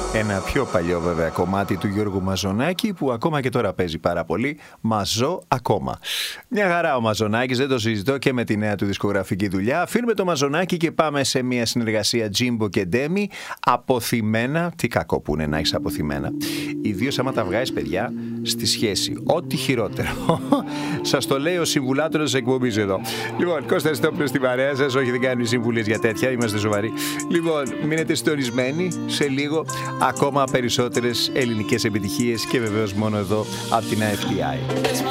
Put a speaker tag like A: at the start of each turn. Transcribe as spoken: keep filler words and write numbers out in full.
A: Ένα πιο παλιό βέβαια κομμάτι του Γιώργου Μαζονάκη που ακόμα και τώρα παίζει πάρα πολύ. Μαζό ακόμα. Μια χαρά ο Μαζονάκης, δεν το συζητώ, και με τη νέα του δισκογραφική δουλειά. Αφήνουμε το Μαζονάκη και πάμε σε μια συνεργασία Τζίμπο και Ντέμι. Αποθυμένα, τι κακό που είναι να έχεις αποθυμένα. Ιδίως άμα τα βγάζεις, παιδιά, στη σχέση. Ό,τι χειρότερο. Σας το λέει ο συμβουλάτορος της εκπομπής εδώ. Λοιπόν, Κώστας Στόπλος στην παρέα σας. Όχι, δεν κάνουμε συμβουλές για τέτοια, είμαστε σοβαροί. Λοιπόν, μείνετε συντονισμένοι. Σε λίγο ακόμα περισσότερες ελληνικές επιτυχίες και βεβαίως μόνο εδώ από την άι εφ τι άι.